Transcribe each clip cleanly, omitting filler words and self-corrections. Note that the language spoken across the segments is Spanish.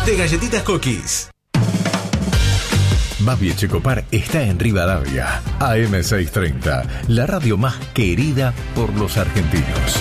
de galletitas Cookies. Babi Echecopar está en Rivadavia, AM630, la radio más querida por los argentinos.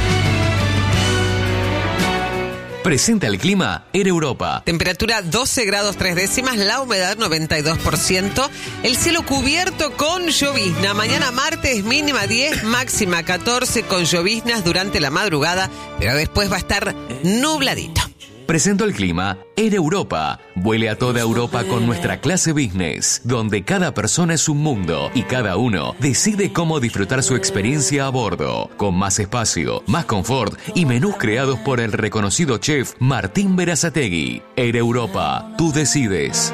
Presenta el clima en Europa. Temperatura 12 grados 3 décimas, la humedad 92%, el cielo cubierto con llovizna. Mañana martes mínima 10, máxima 14 con lloviznas durante la madrugada, pero después va a estar nubladito. Presento el clima en Europa. Vuele a toda Europa con nuestra clase business, donde cada persona es un mundo y cada uno decide cómo disfrutar su experiencia a bordo, con más espacio, más confort y menús creados por el reconocido chef Martín Berazategui. En Europa, tú decides.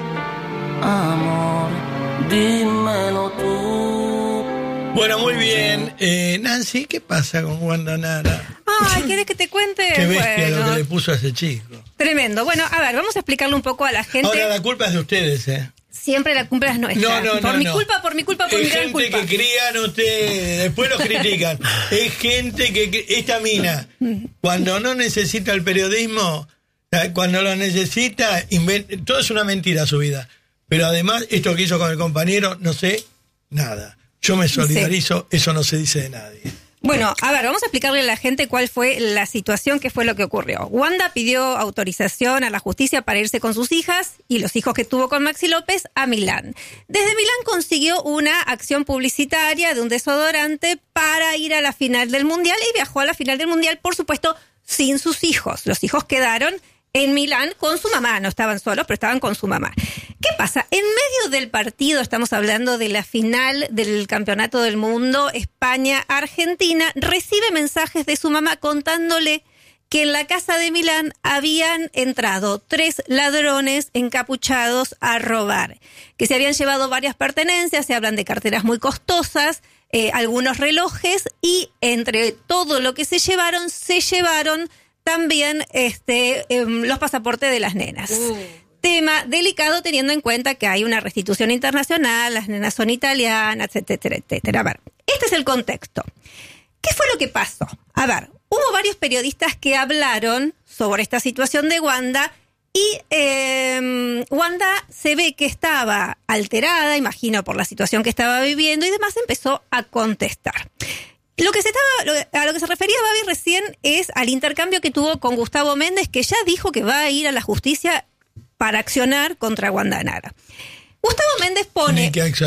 Amor, dímelo tú. Bueno, muy bien. Nancy, ¿qué pasa con Wanda Nara? Ay, ¿quieres que te cuente? Qué bestia lo que le puso a ese chico. Tremendo. Bueno, a ver, vamos a explicarle un poco a la gente. Ahora, la culpa es de ustedes, ¿eh? Siempre la culpa es nuestra. No. Por mi culpa, por mi culpa, por mi gran culpa. Es gente que crían ustedes, después los critican. Es gente que... Esta mina, cuando no necesita el periodismo, cuando lo necesita, todo es una mentira su vida. Pero además, esto que hizo con el compañero, no sé nada. Yo me solidarizo, eso no se dice de nadie. Bueno, a ver, vamos a explicarle a la gente cuál fue la situación, qué fue lo que ocurrió. Wanda pidió autorización a la justicia para irse con sus hijas y los hijos que tuvo con Maxi López a Milán. Desde Milán consiguió una acción publicitaria de un desodorante para ir a la final del Mundial y viajó a la final del Mundial, por supuesto, sin sus hijos. Los hijos quedaron en Milán con su mamá, no estaban solos, pero estaban con su mamá. ¿Qué pasa? En medio del partido, estamos hablando de la final del Campeonato del Mundo, España-Argentina, recibe mensajes de su mamá contándole que en la casa de Milán habían entrado 3 ladrones encapuchados a robar, que se habían llevado varias pertenencias, se hablan de carteras muy costosas, algunos relojes, y entre todo lo que se llevaron también los pasaportes de las nenas. Tema delicado teniendo en cuenta que hay una restitución internacional, las nenas son italianas, etcétera, etcétera. A ver, este es el contexto. ¿Qué fue lo que pasó? A ver, hubo varios periodistas que hablaron sobre esta situación de Wanda y Wanda se ve que estaba alterada, imagino por la situación que estaba viviendo, y demás empezó a contestar. A lo que se refería Babi recién es al intercambio que tuvo con Gustavo Méndez, que ya dijo que va a ir a la justicia para accionar contra Wanda Nara. Gustavo Méndez pone...